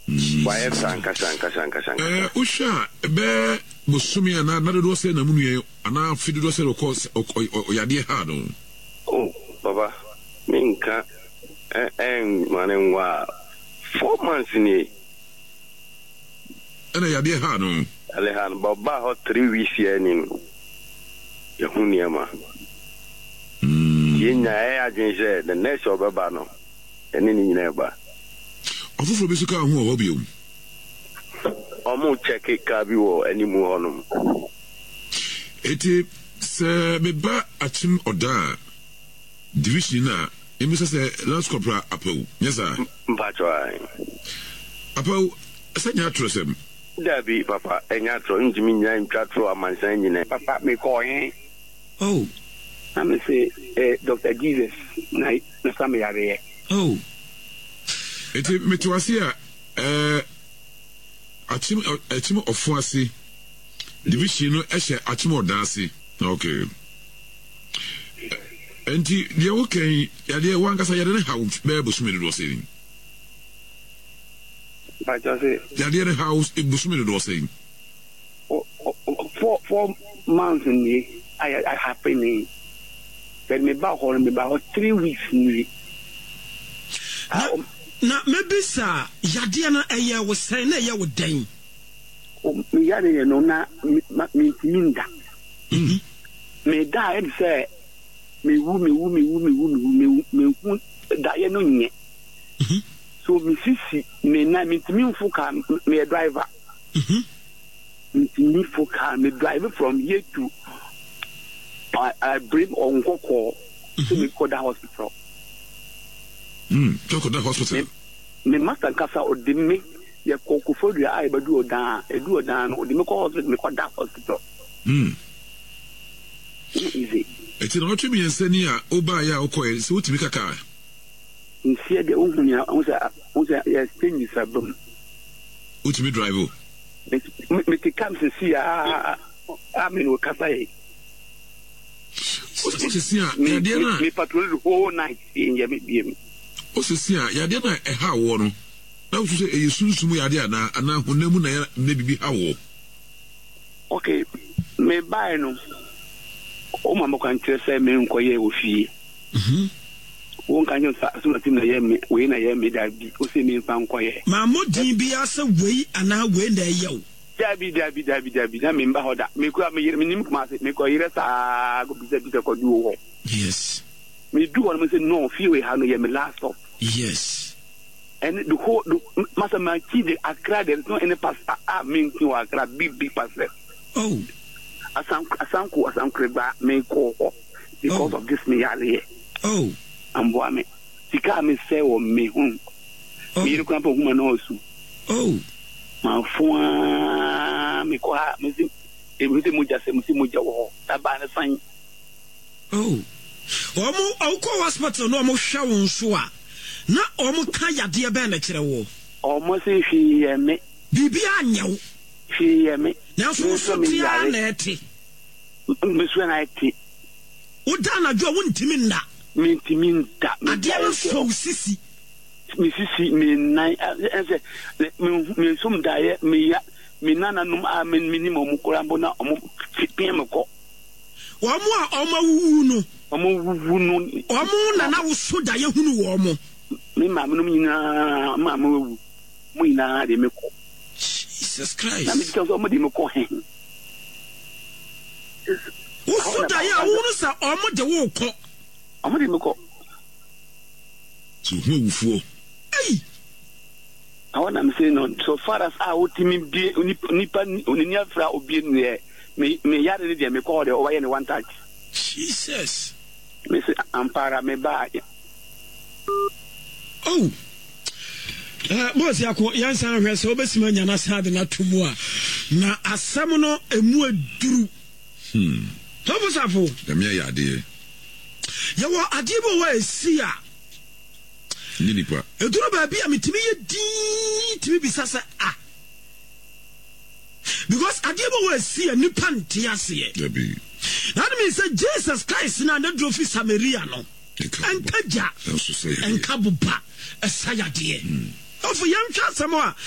Why sanka. Usha be bosumi ana na do say na munu ana fidu do say course oyade ha no. Oh, baba. Minka manenwa 4 months ni. Ana yade ha no. Alehan baba ho 3 weeks here ni. Yehuniama. Yenya agenje the next obaba no. Eni ni nyina ba. Ofufro besuka ho obiom. Omo check ka bi wo animu honum. Eti se meba achim oda division na emisa se last corporal apau. Yes sir. Mpacho ai. Apau senya trosem. Dabi papa enya tro njimi nya ntwatro amansan nyine. Papa me ko yen. Oh. I'm say Dr. Jesus na same yare. Oh. Eti metuasi a achim ofuasi division no ehye achim odansi. Okay. Enti dia okay yade wankasa yade ne house be busumi do saying. But just say yade ne house e busumi do saying. 4 months in the I happen but me ba 3 weeks ni. Na maybe sa yade na eye wo sen na eye wo dan. Me yade no na me minda. Me da e say me wu da ye no nye. So me sisi me na me timi mfuka me driver. Me timi mfuka me drive from here to I bring on Koko to me call the hospital. Talk the hospital. Me master kasa o de me ye kokofo dua ai badu odan edu odan o de me call hospital me call that hospital. Easy. Eti no tumi ensani a oba ya okoye se utimi kaka. Nsia de onhunya onsa ya stage sabum. Utimi drive. Me ti kam se si a me no kasa e. Osisi a yade na me patrol the whole night in ye me biem. Osisi a yade na eha wo no. Na wo se eyesunsumu yade ana honamu na bibi ha wo. Okay, me buy no. O mama kan tire say me nkoye wo fie. Won kan yo sa so tim na ye me we na ye me da bi o se me fa nkoye. Ma modin bi asa we ana we na ye wo. Dabi na me mba hoda me ko me yire me nim kuma se me ko yire sa go bi ko du wo. Yes. Me do one me say no feel we have no ye me last stop. Yes. And the whole master man the Accra there is no any pastor mean to Accra big pastor. Oh. Asam kreba me ko because of this me yale. Oh. Amboa me. Sika me say o me hu. Me ko ampo huma no su. Oh. Ma fua me ko ha me si e me moja se me si moja wo ta ba na san. Oh. Omo awko hospital no omo hwa won so a na omo ka yade be na kire wo. Omo se hwi me. Bibi anyew. Hwi me. Na so tia na eti. Me so na eti. Uda na jo wontimi nda. Me ntimi nda. Ade so sisi. Me sisi me nai ense me sum da ye me ya me nana num a me minimum korambo na omo piem ko. Omo a omo wuwu no. Omo wuwu no. Omo na wo so da ye hunu wo omo. Me ma num nyina ma ma wuwu. Mo ina de me ko. Jesus Christ. Na me tell omo de me ko hen. Wo so da ye a wo no sa omo de wo ko. Omo de me ko. So who wufuo. Hey. I want to say no. So far as I would be nipa oninia fra obi ne me yare de me call the over any one touch. Jesus. Me say ampara me ba. Oh. Boss yako yansan hwe so obesima nya na sade na tumu a na asam no emu aduru. Tobo safo. Dem ya ade. Yawo ade bo wa esi a Ninipa. Eduro ba bia metimi ye din timi bisasa because adiebo we see a nipa ntia ase. That means that Jesus Christ na na drofi Samaria no. Enkaja. Enkabuba esaya de. Of yam twa samo a